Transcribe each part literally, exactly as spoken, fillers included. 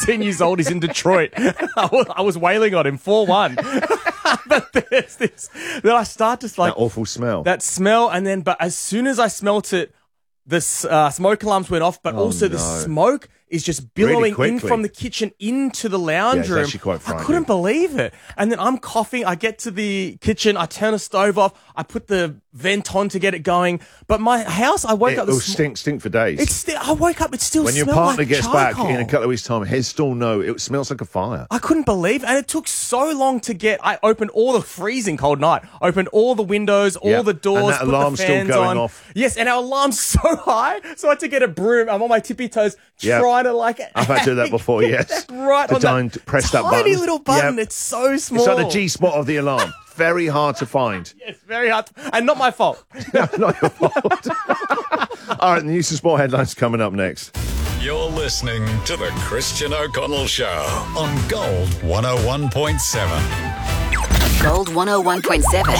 sixteen years old. He's in Detroit. I was, I was wailing on him four one. But there's this. Then I start to like that awful smell. That smell, and then but as soon as I smelt it, the uh, smoke alarms went off. But Oh, also no. the smoke is just billowing Really in quickly. from the kitchen into the lounge Yeah, it's room. actually quite I frightening. couldn't believe it. And then I'm coughing. I get to the kitchen. I turn the stove off. I put the vent on to get it going. But my house, I woke It up. will This stink, stink for days. It's still. I woke up. It still when your smelled partner like gets back charcoal. in a couple of weeks' time, he'll still know it smells like a fire. I couldn't believe, and it took so long to get. I opened all the freezing cold night, opened all the windows, all Yeah. the doors, And that put alarm's the still fans going on. off. Yes, and our alarm's so high, so I had to get a broom. I'm on my tippy toes, Yeah. trying to like. I've had to do that before, yes. right To on try that and press that tiny button. little button. Yeah. It's so small. It's like the G spot of the alarm. Very hard to find. It's very hard, to, and not my fault. Not your fault. All right, the news and sport headlines coming up next. You're listening to the Christian O'Connell Show on Gold one oh one point seven. Gold one oh one point seven.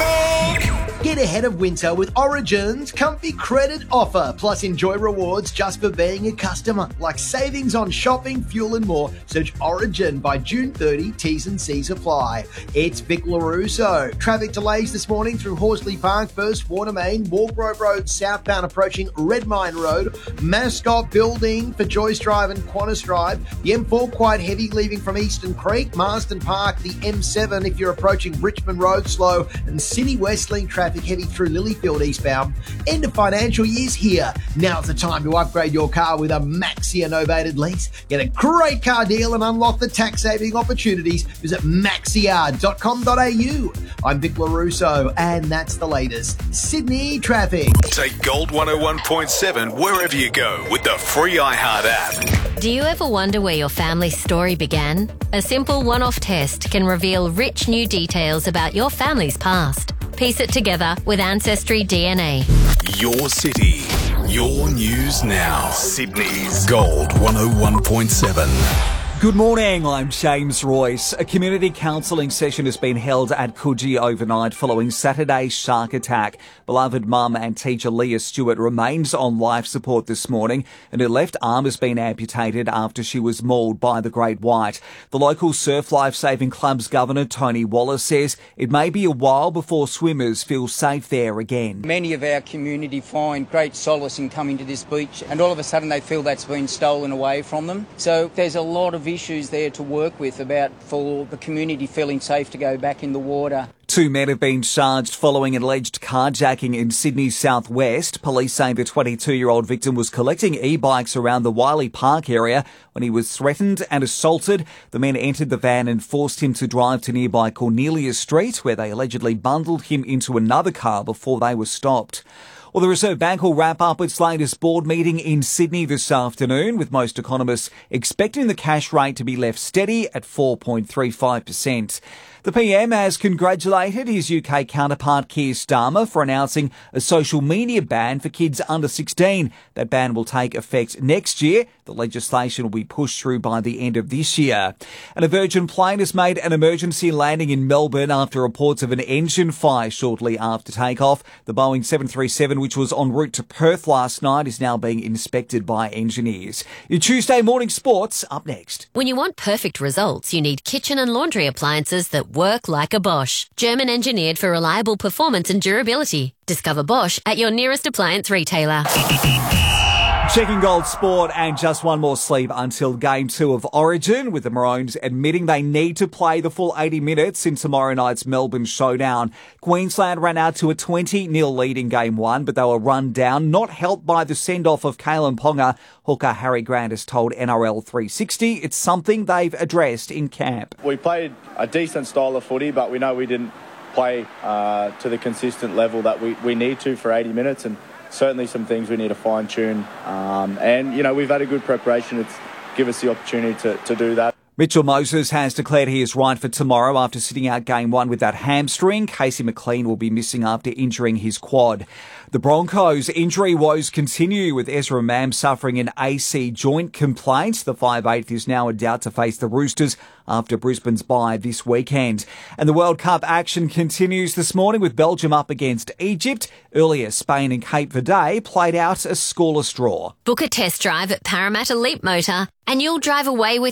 Get ahead of winter with Origin's Comfy Credit Offer. Plus, enjoy rewards just for being a customer, like savings on shopping, fuel and more. Search Origin by June thirtieth. T's and C's apply. It's Vic LaRusso. Traffic delays this morning through Horsley Park, First Watermain, Walgrove Road, southbound approaching Redmine Road, Mascot Building for Joyce Drive and Qantas Drive. The M four quite heavy leaving from Eastern Creek, Marsden Park, the M seven if you're approaching Richmond Road slow, and City West Link traffic heavy through Lilyfield eastbound. End of financial year's here. Now's the time to upgrade your car with a Maxia novated lease. Get a great car deal and unlock the tax saving opportunities. Visit maxia dot com dot a u. I'm Vic LaRusso, and that's the latest Sydney traffic. Take Gold one oh one point seven wherever you go with the free iHeart app. Do you ever wonder where your family's story began? A simple one-off test can reveal rich new details about your family's past. Piece it together with Ancestry D N A. Your city, your news now. Sydney's Gold one oh one point seven. Good morning, I'm James Royce. A community counselling session has been held at Coogee overnight following Saturday's shark attack. Beloved mum and teacher Leah Stewart remains on life support this morning, and her left arm has been amputated after she was mauled by the great white. The local Surf Life Saving Club's governor, Tony Wallace, says it may be a while before swimmers feel safe there again. Many of our community find great solace in coming to this beach, and all of a sudden they feel that's been stolen away from them. So there's a lot of issues there to work with about for the community feeling safe to go back in the water. Two men have been charged following an alleged carjacking in Sydney's southwest. Police say the twenty-two-year-old victim was collecting e-bikes around the Wiley Park area when he was threatened and assaulted. The men entered the van and forced him to drive to nearby Cornelia Street, where they allegedly bundled him into another car before they were stopped. Well, the Reserve Bank will wrap up its latest board meeting in Sydney this afternoon, with most economists expecting the cash rate to be left steady at four point three five percent. The P M has congratulated his U K counterpart Keir Starmer for announcing a social media ban for kids under sixteen. That ban will take effect next year. The legislation will be pushed through by the end of this year. And a Virgin plane has made an emergency landing in Melbourne after reports of an engine fire shortly after takeoff. The Boeing seven thirty-seven, which was en route to Perth last night, is now being inspected by engineers. Your Tuesday morning sports up next. When you want perfect results, you need kitchen and laundry appliances that work like a Bosch. German engineered for reliable performance and durability. Discover Bosch at your nearest appliance retailer. Checking Gold Sport, and just one more sleep until Game two of Origin, with the Maroons admitting they need to play the full eighty minutes in tomorrow night's Melbourne showdown. Queensland ran out to a twenty nil lead in Game one, but they were run down, not helped by the send-off of Kalen Ponga. Hooker Harry Grant has told N R L three sixty it's something they've addressed in camp. We played a decent style of footy, but we know we didn't play uh, to the consistent level that we, we need to for eighty minutes, and certainly some things we need to fine-tune. Um, and, you know, we've had a good preparation. It's give us the opportunity to, to do that. Mitchell Moses has declared he is right for tomorrow after sitting out game one with that hamstring. Casey McLean will be missing after injuring his quad. The Broncos' injury woes continue, with Ezra Mam suffering an A C joint complaint. The five eighth is now in doubt to face the Roosters after Brisbane's bye this weekend. And the World Cup action continues this morning with Belgium up against Egypt. Earlier, Spain and Cape Verde played out a scoreless draw. Book a test drive at Parramatta Leap Motor and you'll drive away with